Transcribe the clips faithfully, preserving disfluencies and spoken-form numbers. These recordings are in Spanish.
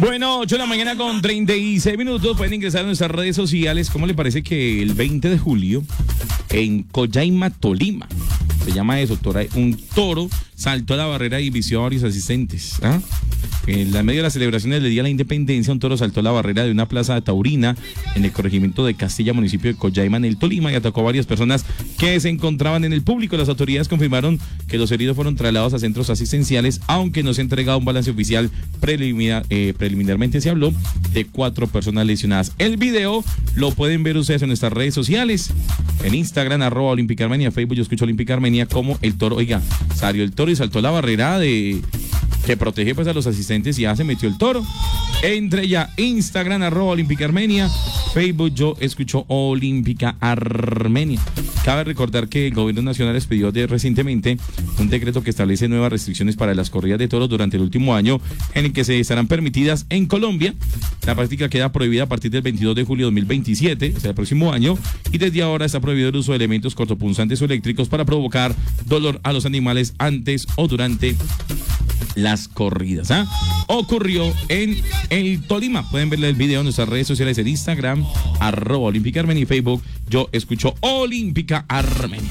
Bueno, ocho de la mañana con treinta y seis minutos. Pueden ingresar a nuestras redes sociales. ¿Cómo le parece que el veinte de julio en Collaima, Tolima, se llama eso, un toro saltó a la barrera y vició a varios asistentes? ¿Ah? En la medio de las celebraciones del Día de la Independencia, un toro saltó a la barrera de una plaza taurina en el corregimiento de Castilla, municipio de Collaima, en el Tolima, y atacó a varias personas que se encontraban en el público. Las autoridades confirmaron que los heridos fueron trasladados a centros asistenciales, aunque no se ha entregado un balance oficial. Preliminar, eh, preliminarmente se habló de cuatro personas lesionadas. El video lo pueden ver ustedes en nuestras redes sociales, en Instagram, arroba Olímpica Armenia, Facebook Yo Escucho Olímpica Armenia, como el toro, oiga, salió el toro y saltó a la barrera de... que protege pues a los asistentes y ya se metió el toro. Entre ya Instagram, arroba Olímpica Armenia, Facebook Yo Escucho Olímpica Armenia. Cabe recordar que el gobierno nacional expidió de recientemente un decreto que establece nuevas restricciones para las corridas de toros durante el último año, en el que se estarán permitidas en Colombia. La práctica queda prohibida a partir del veintidós de julio de dos mil veintisiete, o sea, el próximo año, y desde ahora está prohibido el uso de elementos cortopunzantes o eléctricos para provocar dolor a los animales antes o durante las corridas. ¿Ah? Ocurrió en el Tolima. Pueden ver el video en nuestras redes sociales, en Instagram, arroba Olímpica Armenia, y Facebook Yo Escucho Olímpica Armenia.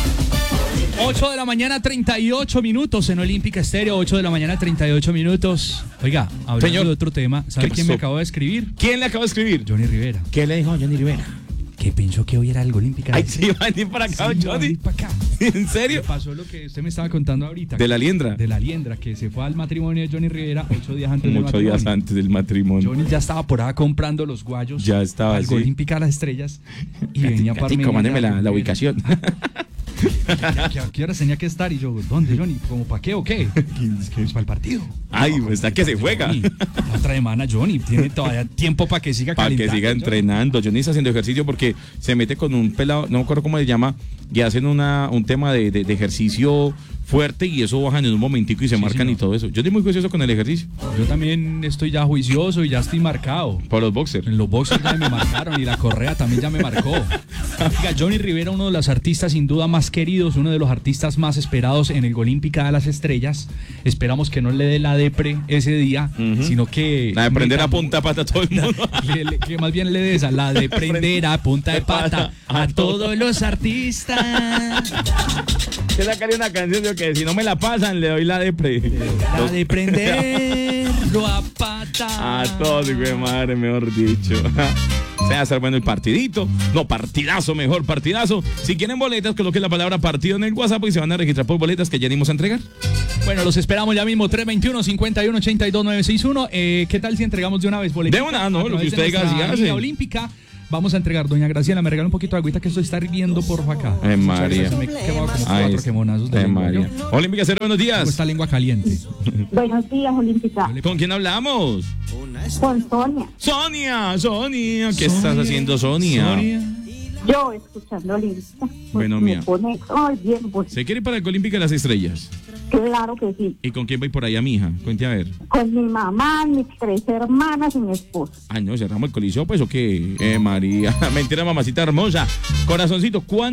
ocho de la mañana, treinta y ocho minutos en Olímpica Estéreo. ocho de la mañana, treinta y ocho minutos. Oiga, hablando Señor, de otro tema, ¿sabe quién me acabó de escribir? ¿Quién le acabó de escribir? Johnny Rivera. ¿Qué le dijo Johnny Rivera? Que pensó que hoy era algo Olímpica. Ay, sí, va a venir para acá, sí, Johnny. Para acá. ¿En serio? Me pasó lo que usted me estaba contando ahorita. ¿De la liendra? De la liendra, que se fue al matrimonio de Johnny Rivera ocho días antes del matrimonio. Ocho días antes del matrimonio. Johnny ya estaba por ahí comprando los guayos. Ya estaba, algo sí. Olímpica a las estrellas. Y venía para Gatico, mándeme la, la ubicación. ¿A qué hora tenía que estar? Y yo, ¿dónde, Johnny? ¿Cómo para qué o qué? Para el partido. Ay, no, está que se juega. Johnny, la otra semana, Johnny, tiene todavía tiempo para que siga calentando. Para que siga entrenando. Johnny está haciendo ejercicio porque se mete con un pelado, no me acuerdo cómo se llama, y hacen una, un tema de, de, de ejercicio fuerte, y eso bajan en un momentico y se sí, marcan señor. Y todo eso. Yo estoy muy juicioso con el ejercicio. Yo también estoy ya juicioso y ya estoy marcado. Por los boxers. En los boxers ya me marcaron, y la correa también ya me marcó. Oiga, Johnny Rivera, uno de los artistas sin duda más queridos, uno de los artistas más esperados en el Olímpica de las Estrellas. Esperamos que no le dé la depre ese día, uh-huh. sino que... La de prender a punta de pata a todo el mundo. Le, le, que más bien le dé esa, la de prender a punta de pata a todos los artistas. Yo sacaría una canción de que si no me la pasan le doy la de pre. La de prenderlo a pata. A todos, güey, madre, mejor dicho. Se va a hacer bueno el partidito. No, partidazo, mejor partidazo. Si quieren boletas, coloquen la palabra partido en el WhatsApp y se van a registrar por boletas que ya venimos a entregar. Bueno, los esperamos ya mismo, tres veintiuno, cincuenta y uno, ochenta y dos, nueve sesenta y uno. Eh, ¿Qué tal si entregamos de una vez boletas? De una, no, lo que usted diga, si hace. Olímpica. Vamos a entregar, doña Graciela, me regala un poquito de agüita que esto está hirviendo por acá. Ay, María. Se me quemó como cuatro quemonazos de Ay, lengua, María. ¿no? Olímpica Cero, buenos días. Esta lengua caliente. Buenos días, Olímpica. ¿Con quién hablamos? Con Sonia. Sonia, Sonia. ¿Qué Sonia, estás haciendo, Sonia? Sonia. Yo escuchando Olímpica. Bueno, mía. Me pone, ay, bien, pues. ¿Se quiere ir para el Olímpica de las Estrellas? Claro que sí. ¿Y con quién va a ir por allá, mija? Cuente a ver. Con mi mamá, mis tres hermanas y mi esposa. Ay, no, cerramos el coliseo, pues, ¿o qué? Eh, María. Mentira, mamacita hermosa. Corazoncito, ¿cuándo?